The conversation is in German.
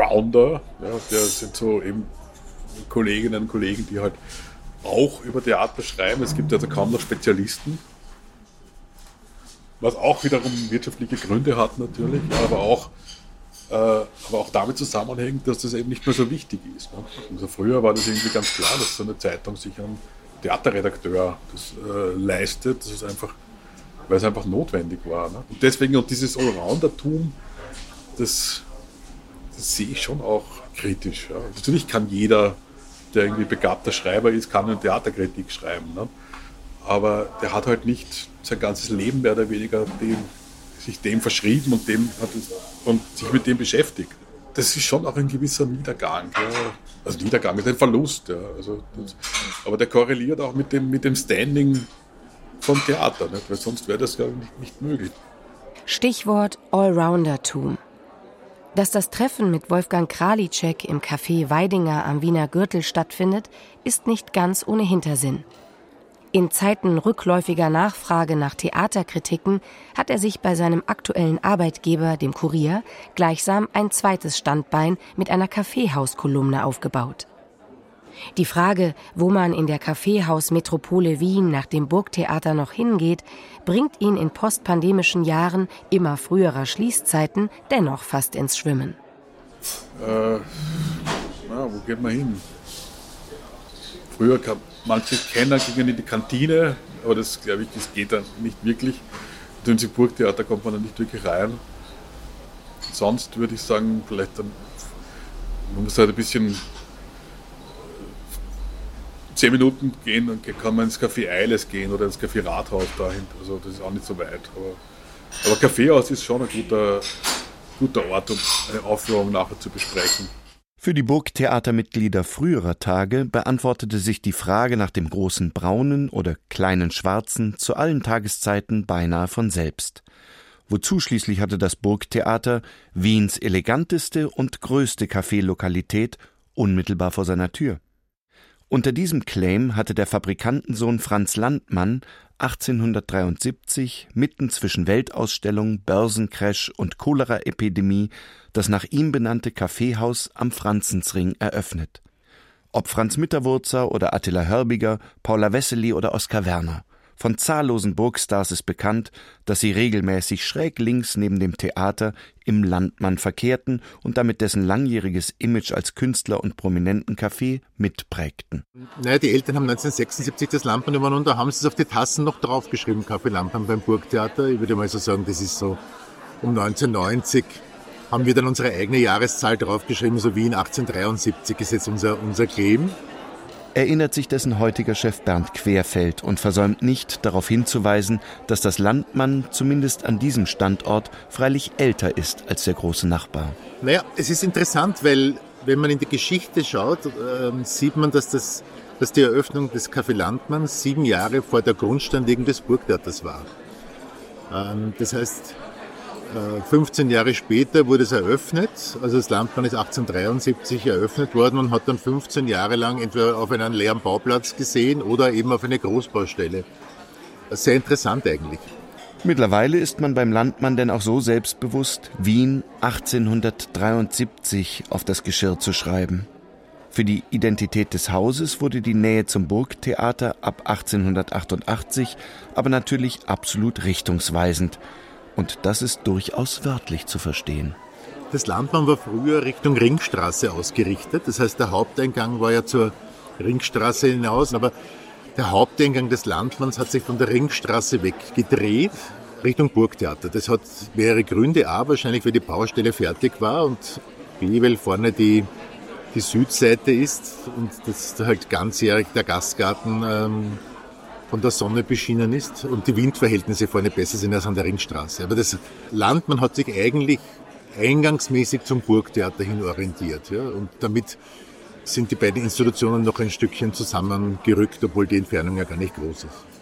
Allrounder. Ja, das sind so eben Kolleginnen und Kollegen, die halt auch über Theater schreiben. Es gibt also kaum noch Spezialisten. Was auch wiederum wirtschaftliche Gründe hat natürlich, aber auch damit zusammenhängt, dass das eben nicht mehr so wichtig ist. Ne? Also früher war das irgendwie ganz klar, dass so eine Zeitung sich einen Theaterredakteur leistet. Das ist einfach, weil es einfach notwendig war. Ne? Und deswegen, und dieses Allroundertum, das sehe ich schon auch kritisch. Ja? Natürlich kann jeder, der irgendwie begabter Schreiber ist, kann eine Theaterkritik schreiben. Ne? Aber der hat halt nicht sein ganzes Leben mehr oder weniger sich dem verschrieben und sich mit dem beschäftigt. Das ist schon auch ein gewisser Niedergang. Ja. Also Niedergang ist ein Verlust. Ja. Aber der korreliert auch mit dem Standing vom Theater, nicht? Weil sonst wäre das ja nicht möglich. Stichwort Allroundertum. Dass das Treffen mit Wolfgang Králíček im Café Weidinger am Wiener Gürtel stattfindet, ist nicht ganz ohne Hintersinn. In Zeiten rückläufiger Nachfrage nach Theaterkritiken hat er sich bei seinem aktuellen Arbeitgeber, dem Kurier, gleichsam ein zweites Standbein mit einer Kaffeehauskolumne aufgebaut. Die Frage, wo man in der Kaffeehausmetropole Wien nach dem Burgtheater noch hingeht, bringt ihn in postpandemischen Jahren immer früherer Schließzeiten dennoch fast ins Schwimmen. Wo geht man hin? Früher manche Kenner gingen in die Kantine, aber das, glaube ich, das geht dann nicht wirklich. Und ins Burgtheater kommt man dann nicht wirklich rein. Sonst würde ich sagen, vielleicht dann, man muss halt ein bisschen 10 Minuten gehen, dann kann man ins Café Eiles gehen oder ins Café Rathaus dahin. Also das ist auch nicht so weit. Aber Kaffeehaus ist schon ein guter Ort, um eine Aufführung nachher zu besprechen. Für die Burgtheatermitglieder früherer Tage beantwortete sich die Frage nach dem großen Braunen oder kleinen Schwarzen zu allen Tageszeiten beinahe von selbst. Wozu schließlich hatte das Burgtheater, Wiens eleganteste und größte Kaffeelokalität, unmittelbar vor seiner Tür. Unter diesem Claim hatte der Fabrikantensohn Franz Landmann 1873 mitten zwischen Weltausstellung, Börsencrash und Choleraepidemie das nach ihm benannte Kaffeehaus am Franzensring eröffnet. Ob Franz Mitterwurzer oder Attila Hörbiger, Paula Wessely oder Oskar Werner. Von zahllosen Burgstars ist bekannt, dass sie regelmäßig schräg links neben dem Theater im Landmann verkehrten und damit dessen langjähriges Image als Künstler und prominenten Café mitprägten. Naja, die Eltern haben 1976 das Landmann übernommen und da haben sie es auf die Tassen noch draufgeschrieben, Café Landmann beim Burgtheater. Ich würde mal so sagen, das ist so um 1990 haben wir dann unsere eigene Jahreszahl draufgeschrieben, so Wien 1873 ist jetzt unser Claim. Erinnert sich dessen heutiger Chef Bernd Querfeld und versäumt nicht, darauf hinzuweisen, dass das Landmann zumindest an diesem Standort freilich älter ist als der große Nachbar. Naja, es ist interessant, weil wenn man in die Geschichte schaut, sieht man, dass die Eröffnung des Café Landmann 7 Jahre vor der Grundsteinlegung des Burgtheaters war. Das heißt, 15 Jahre später wurde es eröffnet, also das Landmann ist 1873 eröffnet worden und hat dann 15 Jahre lang entweder auf einen leeren Bauplatz gesehen oder eben auf eine Großbaustelle. Sehr interessant eigentlich. Mittlerweile ist man beim Landmann denn auch so selbstbewusst, Wien 1873 auf das Geschirr zu schreiben. Für die Identität des Hauses wurde die Nähe zum Burgtheater ab 1888 aber natürlich absolut richtungsweisend. Und das ist durchaus wörtlich zu verstehen. Das Landmann war früher Richtung Ringstraße ausgerichtet. Das heißt, der Haupteingang war ja zur Ringstraße hinaus. Aber der Haupteingang des Landmanns hat sich von der Ringstraße weggedreht Richtung Burgtheater. Das hat mehrere Gründe. A, wahrscheinlich, weil die Baustelle fertig war und B, weil vorne die Südseite ist und das halt ganzjährig der Gastgarten von der Sonne beschienen ist und die Windverhältnisse vorne besser sind als an der Ringstraße. Aber das Landmann hat sich eigentlich eingangsmäßig zum Burgtheater hin orientiert. Ja? Und damit sind die beiden Institutionen noch ein Stückchen zusammengerückt, obwohl die Entfernung ja gar nicht groß ist.